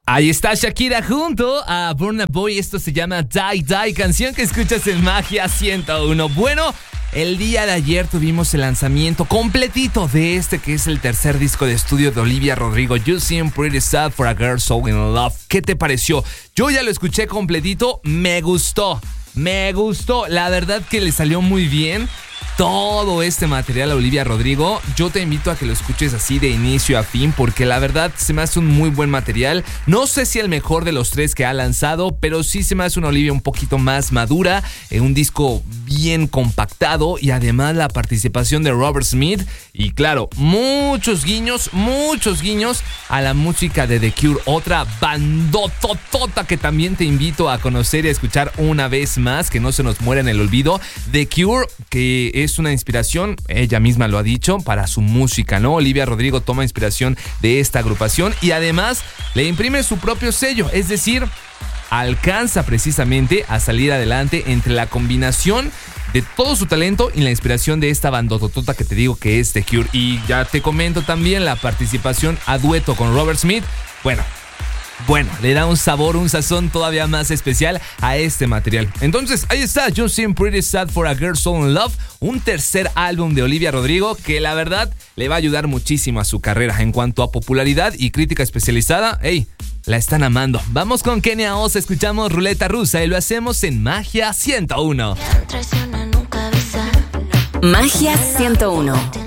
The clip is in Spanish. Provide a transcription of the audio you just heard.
Ahí está Shakira junto a Burna Boy. Esto se llama Die Die, canción que escuchas en Magia 101. Bueno, el día de ayer tuvimos el lanzamiento completito de este que es el tercer disco de estudio de Olivia Rodrigo, You Seem Pretty Sad for a Girl So In Love. ¿Qué te pareció? Yo ya lo escuché completito, me gustó. La verdad que le salió muy bien todo este material a Olivia Rodrigo. Yo te invito a que lo escuches así de inicio a fin, porque la verdad se me hace un muy buen material. No sé si el mejor de los tres que ha lanzado, pero sí se me hace una Olivia un poquito más madura, un disco bien compactado, y además la participación de Robert Smith y claro, muchos guiños a la música de The Cure, otra bandototota que también te invito a conocer y a escuchar una vez más, que no se nos muera en el olvido. The Cure, que es una inspiración, ella misma lo ha dicho, para su música, ¿no? Olivia Rodrigo toma inspiración de esta agrupación y además le imprime su propio sello, es decir, alcanza precisamente a salir adelante entre la combinación de todo su talento y la inspiración de esta bandototota que te digo que es The Cure. Y ya te comento también la participación a dueto con Robert Smith. Bueno, le da un sabor, un sazón todavía más especial a este material. Entonces, ahí está, You Seem Pretty Sad for a Girl So In Love, un tercer álbum de Olivia Rodrigo que la verdad le va a ayudar muchísimo a su carrera. En cuanto a popularidad y crítica especializada, la están amando. Vamos con Kenia Oz, escuchamos Ruleta Rusa y lo hacemos en Magia 101. Magia 101.